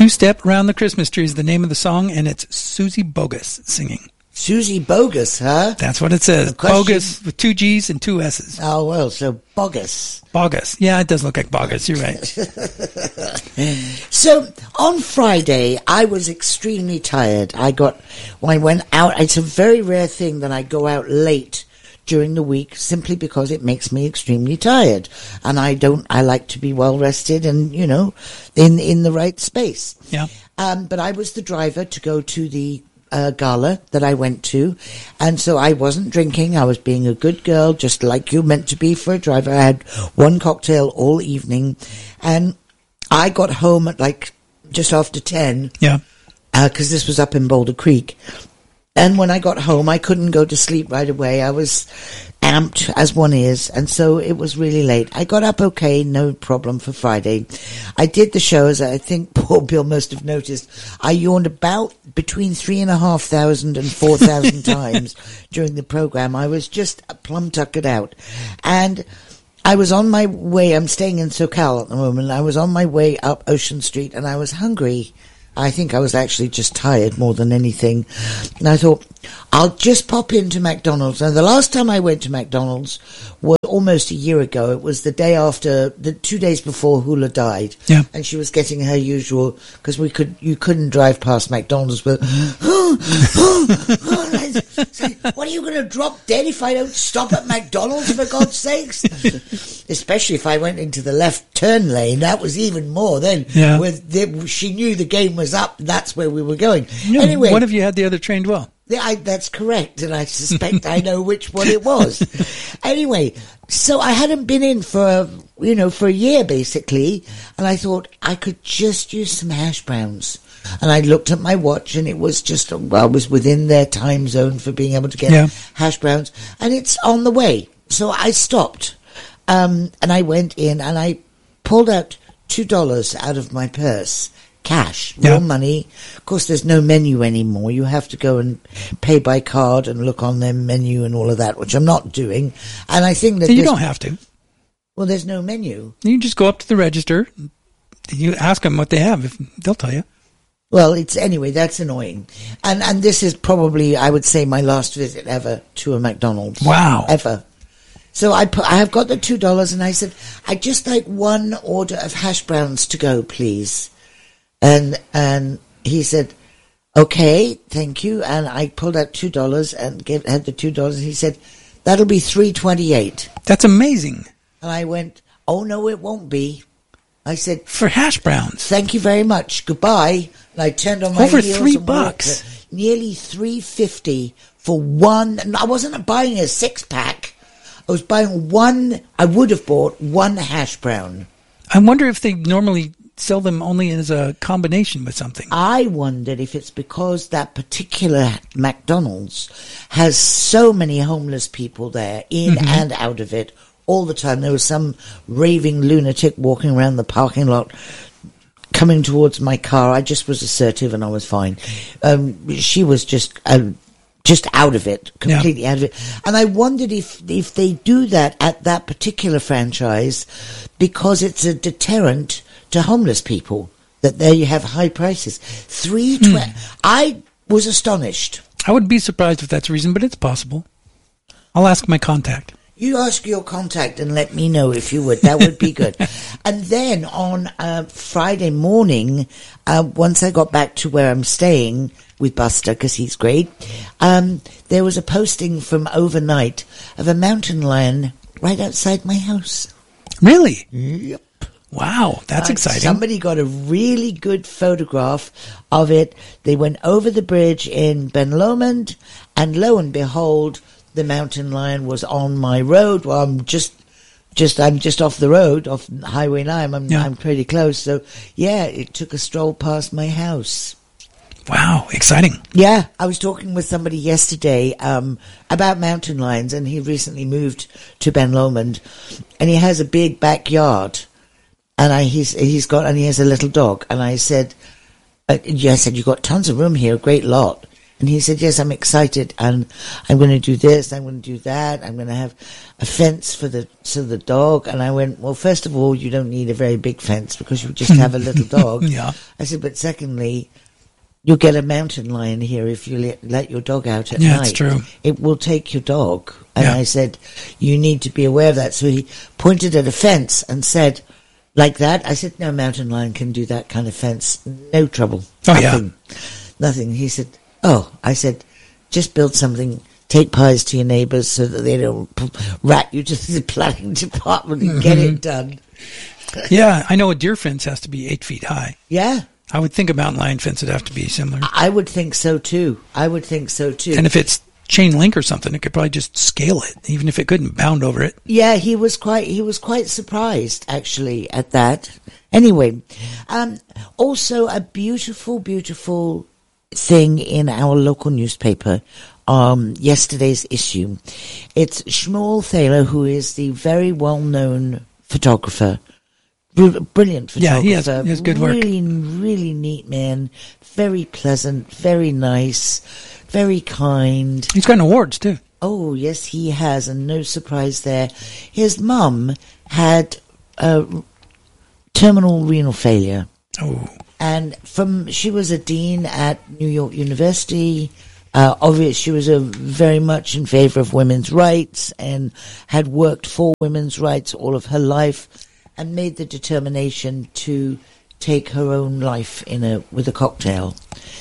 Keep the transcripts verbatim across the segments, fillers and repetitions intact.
Two-Step Around the Christmas Tree is the name of the song, and it's Susie Bogus singing. Susie Bogus, huh? That's what it says. Bogus with two G's and two S's. Oh, well, so Bogus. Bogus. Yeah, it does look like Bogus. You're right. So, on Friday, I was extremely tired. I got, when I went out, it's a very rare thing that I go out late during the week simply because it makes me extremely tired. And I don't, I like to be well rested and, you know, in, in the right space. Yeah. Um, but I was the driver to go to the Uh, gala that I went to, and so I wasn't drinking. I was being a good girl, just like you're meant to be for a driver. I had one cocktail all evening, and I got home at like just after ten. Yeah, because uh, this was up in Boulder Creek. And when I got home, I couldn't go to sleep right away. I was amped, as one is, and so it was really late. I got up okay, no problem for Friday. I did the show, as I think poor Bill must have noticed. I yawned about between three and a half thousand and four thousand times during the program. I was just plumb tuckered out. And I was on my way, I'm staying in SoCal at the moment, I was on my way up Ocean Street, and I was hungry. I think I was actually just tired more than anything. And I thought, I'll just pop into McDonald's. And the last time I went to McDonald's was almost a year ago. It was the day after, the two days before Hula died. Yeah. And she was getting her usual, because we could, you couldn't drive past McDonald's with, oh, oh, oh. And I'd say, what are you going to drop dead if I don't stop at McDonald's, for God's sakes? Especially if I went into the left turn lane. That was even more. Then yeah. with the, she knew the game was up. That's where we were going. Yeah, anyway, what if you had the other trained well? Yeah, I, that's correct, and I suspect I know which one it was. Anyway, so I hadn't been in for, you know, for a year, basically, and I thought I could just use some hash browns. And I looked at my watch, and it was just, well, I was within their time zone for being able to get yeah. hash browns, and it's on the way. So I stopped, um, and I went in, and I pulled out two dollars out of my purse. Cash, real yeah. money. Of course, there's no menu anymore. You have to go and pay by card and look on their menu and all of that, which I'm not doing. And I think that so you don't have to. Well, there's no menu. You just go up to the register. You ask them what they have. If they'll tell you. Well, it's anyway. That's annoying. And and this is probably, I would say, my last visit ever to a McDonald's. Wow. Ever. So I put, I have got the two dollars, and I said, I'd just like one order of hash browns to go, please. And and he said, okay, thank you. And I pulled out two dollars and gave, had the two dollars. And he said, that'll be three twenty-eight. That's amazing. And I went, oh, no, it won't be. I said, for hash browns. Thank you very much. Goodbye. And I turned on my Over heels three and bucks. walked. Nearly three fifty for one. And I wasn't buying a six pack. I was buying one. I would have bought one hash brown. I wonder if they normally sell them only as a combination with something. I wondered if it's because that particular McDonald's has so many homeless people there, in mm-hmm. and out of it, all the time. There was some raving lunatic walking around the parking lot, coming towards my car. I just was assertive and I was fine. Um, she was just... Uh, just out of it, completely yeah. out of it. And I wondered if if they do that at that particular franchise because it's a deterrent to homeless people, that there you have high prices. Three tw- mm. I was astonished. I would be surprised if that's the reason, but it's possible. I'll ask my contact. You ask your contact and let me know if you would. That would be good. And then on uh, Friday morning, uh, once I got back to where I'm staying with Buster, because he's great, um, there was a posting from overnight of a mountain lion right outside my house. Really? Yep. Wow, that's and exciting. Somebody got a really good photograph of it. They went over the bridge in Ben Lomond, and lo and behold, the mountain lion was on my road. Well, I'm just, just, I'm just off the road, off Highway nine. I'm, yeah. I'm pretty close. So, yeah, it took a stroll past my house. Wow, exciting. Yeah, I was talking with somebody yesterday um, about mountain lions, and he recently moved to Ben Lomond, and he has a big backyard, and I he's he's got and he has a little dog, and I said, uh, yeah, I said, you've got tons of room here, a great lot. And he said, yes, I'm excited, and I'm going to do this, I'm going to do that, I'm going to have a fence for the so the dog. And I went, well, first of all, you don't need a very big fence because you just have a little dog. Yeah. I said, but secondly, you'll get a mountain lion here if you let, let your dog out at Yeah, night. that's true. It will take your dog. And Yeah. I said, you need to be aware of that. So he pointed at a fence and said, like that. I said, no mountain lion can do that kind of fence. No trouble. Oh, yeah. Nothing. Nothing. He said, oh, I said, just build something. Take pies to your neighbours so that they don't p- rat you to the planning department and get it done. Yeah, I know a deer fence has to be eight feet high. Yeah. I would think a mountain lion fence would have to be similar. I would think so too. I would think so too. And if it's chain link or something, it could probably just scale it, even if it couldn't bound over it. Yeah, he was quite he was quite surprised actually at that. Anyway, um, also a beautiful, beautiful thing in our local newspaper, um, yesterday's issue. It's Shmuel Thaler, who is the very well-known photographer. Br- Brilliant photographer. Yeah, he has, he has good work. Really, really neat man. Very pleasant, very nice, very kind. He's gotten awards, too. Oh, yes, he has, and no surprise there. His mum had uh, terminal renal failure. Oh, And from she was a dean at New York University. Uh, obviously, she was a very much in favor of women's rights and had worked for women's rights all of her life, and made the determination to take her own life in a with a cocktail.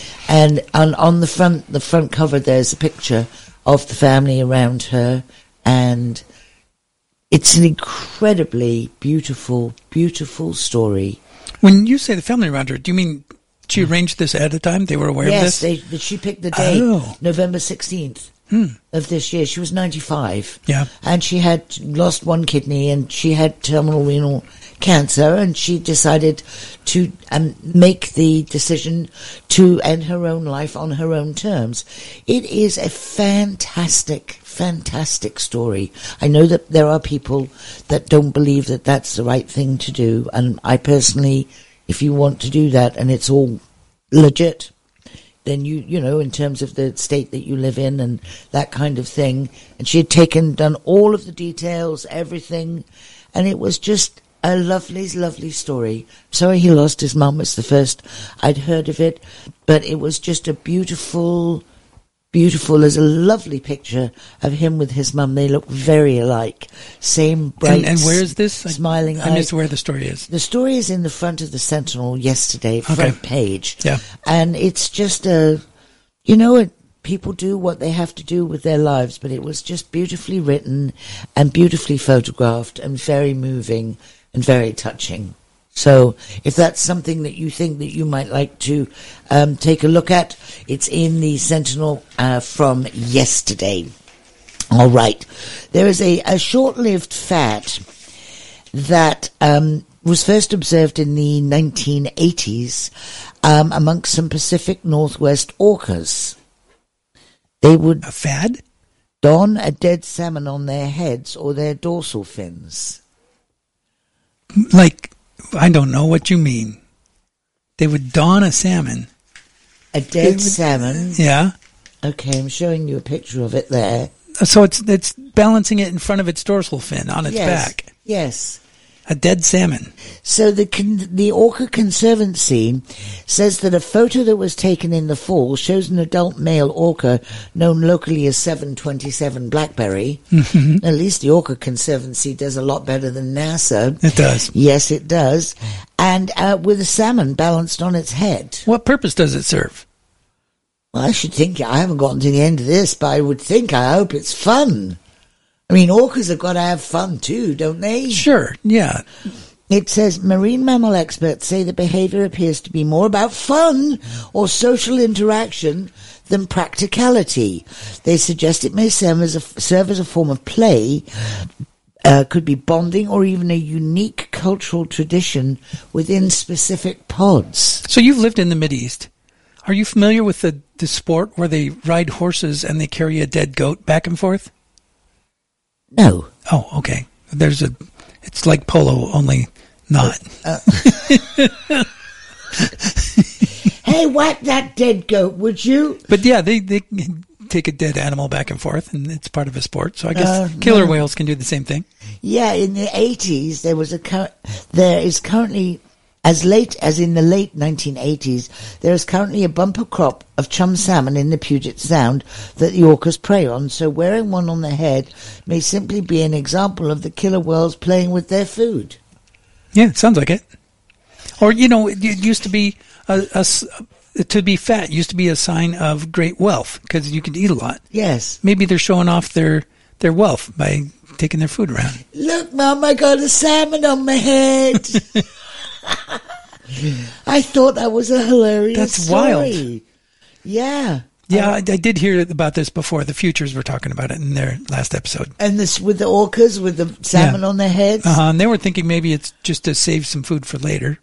And on on the front the front cover, there's a picture of the family around her, and it's an incredibly beautiful, beautiful story. when you say the family around her, do you mean she arranged this ahead of time? They were aware Yes, of this? they, she picked the date, Oh. November sixteenth Hmm. of this year. She was ninety-five. Yeah. And she had lost one kidney, and she had terminal renal cancer, and she decided to um, make the decision to end her own life on her own terms. It is a fantastic, fantastic story. I know that there are people that don't believe that that's the right thing to do, and I personally, if you want to do that and it's all legit, then you, you know, in terms of the state that you live in and that kind of thing. And she had taken, done all of the details, everything, and it was just a lovely, lovely story. Sorry he lost his mum. It's the first I'd heard of it, but it was just a beautiful, beautiful. There's a lovely picture of him with his mum. They look very alike. Same bright, And, and where is this? I- smiling I missed eyes. where the story is. The story is in the front of the Sentinel yesterday, front Okay. page. Yeah. And it's just a, you know, it, people do what they have to do with their lives, but it was just beautifully written and beautifully photographed and very moving and very touching. So if that's something that you think that you might like to um, take a look at, it's in the Sentinel uh, from yesterday. All right. There is a, a short-lived fad that um, was first observed in the nineteen eighties um, amongst some Pacific Northwest orcas. They would A fad? don a dead salmon on their heads or their dorsal fins. Like, I don't know what you mean. They would don a salmon. A dead salmon. Yeah. Okay, I'm showing you a picture of it there. So it's it's balancing it in front of its dorsal fin on its Yes. back. Yes. A dead salmon. So the con- the Orca Conservancy says that a photo that was taken in the fall shows an adult male orca known locally as seven twenty-seven Blackberry. Mm-hmm. At least the Orca Conservancy does a lot better than NASA. It does. Yes, it does. And uh, with a salmon balanced on its head. What purpose does it serve? Well, I should think, I haven't gotten to the end of this, but I would think, I hope it's fun. I mean, orcas have got to have fun too, don't they? Sure, yeah. It says, marine mammal experts say the behavior appears to be more about fun or social interaction than practicality. They suggest it may serve as a, serve as a form of play, uh, could be bonding, or even a unique cultural tradition within specific pods. So you've lived in the Mideast. Are you familiar with the, the sport where they ride horses and they carry a dead goat back and forth? No. Oh, okay. There's a, it's like polo, only not. Hey, wipe that dead goat, would you? But yeah, they, they take a dead animal back and forth, and it's part of a sport. So I guess Uh, killer no. whales can do the same thing. Yeah, in the eighties, there was a cur- there is currently, as late as in the late nineteen eighties, there is currently a bumper crop of chum salmon in the Puget Sound that the orcas prey on. So wearing one on the head may simply be an example of the killer whales playing with their food. Yeah, it sounds like it. Or, you know, it it used to be a, a s- to be fat used to be a sign of great wealth because you could eat a lot. Yes. Maybe they're showing off their, their wealth by taking their food around. Look, Mum, I got a salmon on my head. I thought that was a hilarious That's story. wild. Yeah. Yeah, I, I did hear about this before. The Futures were talking about it in their last episode. And this with the orcas, with the salmon Yeah. on their heads. Uh-huh, and they were thinking maybe it's just to save some food for later.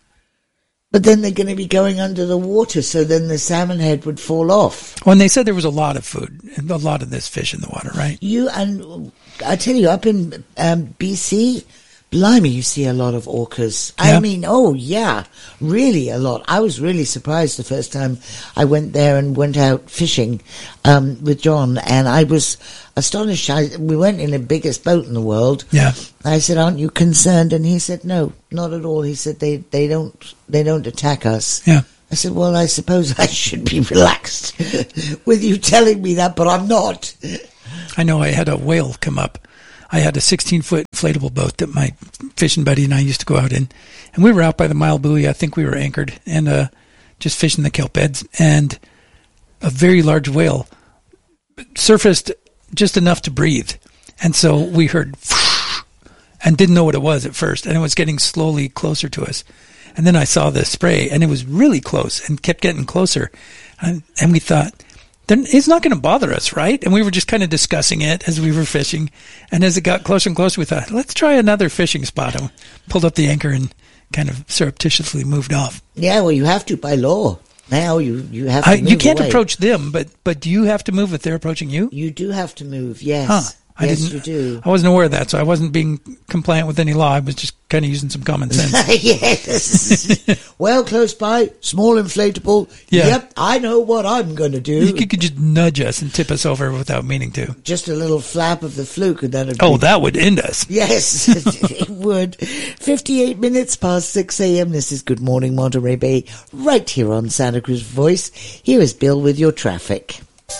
But then they're going to be going under the water, so then the salmon head would fall off. Well, and they said there was a lot of food, and a lot of this fish in the water, right? You and I tell you, up in um, B C, blimey, you see a lot of orcas. Yeah. I mean, oh yeah, really a lot. I was really surprised the first time I went there and went out fishing um, with John, and I was astonished. I, we went in the biggest boat in the world. Yeah. I said, "Aren't you concerned?" And he said, "No, not at all." He said, "They they don't they don't attack us." Yeah. I said, "Well, I suppose I should be relaxed with you telling me that, but I'm not." I know I had a whale come up. I had a sixteen-foot inflatable boat that my fishing buddy and I used to go out in. And we were out by the mile buoy. I think we were anchored and uh, just fishing the kelp beds. And a very large whale surfaced just enough to breathe. And so we heard and didn't know what it was at first. And it was getting slowly closer to us. And then I saw the spray, and it was really close and kept getting closer. And, and we thought, then it's not going to bother us, right? And we were just kind of discussing it as we were fishing. And as it got closer and closer, we thought, let's try another fishing spot. And pulled up the anchor and kind of surreptitiously moved off. Yeah, well, you have to by law. Now you, you have to I, move you can't away. approach them, but but do you have to move if they're approaching you? You do have to move, yes. Huh. I yes, didn't, you do. I wasn't aware of that, so I wasn't being compliant with any law. I was just kind of using some common sense. Yes. Well, close by, small inflatable. Yeah. Yep, I know what I'm going to do. You could, could just nudge us and tip us over without meaning to. Just a little flap of the fluke and that'd Oh, be... that would end us. Yes, it would. fifty-eight minutes past six a.m. This is Good Morning Monterey Bay, right here on Santa Cruz Voice. Here is Bill with your traffic.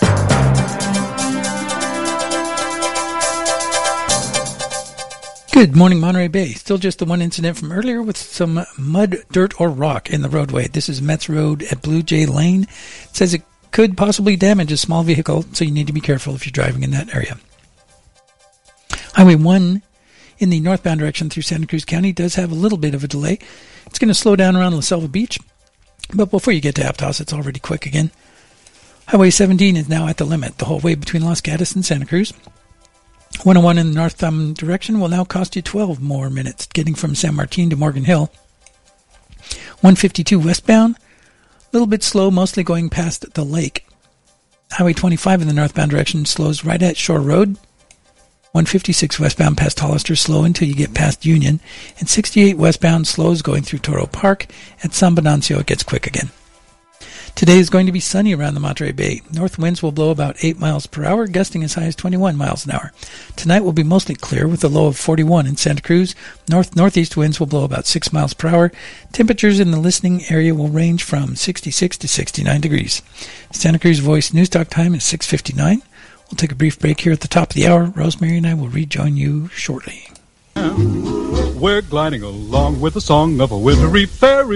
Good morning, Monterey Bay. Still just the one incident from earlier with some mud, dirt, or rock in the roadway. This is Metz Road at Blue Jay Lane. It says it could possibly damage a small vehicle, so you need to be careful if you're driving in that area. Highway one in the northbound direction through Santa Cruz County does have a little bit of a delay. It's going to slow down around La Selva Beach, but before you get to Aptos, it's already quick again. Highway seventeen is now at the limit, the whole way between Los Gatos and Santa Cruz. one oh one in the north direction will now cost you twelve more minutes, getting from San Martin to Morgan Hill. one fifty-two westbound, a little bit slow, mostly going past the lake. Highway twenty-five in the northbound direction slows right at Shore Road. one fifty-six westbound past Hollister, slow until you get past Union. And sixty-eight westbound slows going through Toro Park. At San Venancio, it gets quick again. Today is going to be sunny around the Monterey Bay. North winds will blow about eight miles per hour, gusting as high as twenty-one miles an hour. Tonight will be mostly clear with a low of forty-one in Santa Cruz. North-northeast winds will blow about six miles per hour. Temperatures in the listening area will range from sixty-six to sixty-nine degrees. Santa Cruz Voice News Talk time is six fifty-nine. We'll take a brief break here at the top of the hour. Rosemary and I will rejoin you shortly. We're gliding along with the song of a wintry fairy.